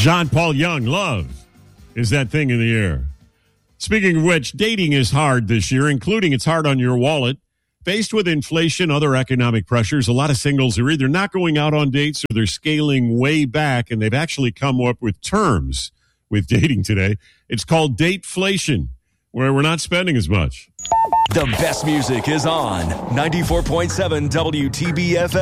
John Paul Young, Love is that thing in the air. Speaking of which, dating is hard this year, including it's hard on your wallet. Faced with inflation, other economic pressures, a lot of singles are either not going out on dates or they're scaling way back, and they've actually come up with terms with dating today. It's called dateflation, where we're not spending as much. The best music is on 94.7 WTBF.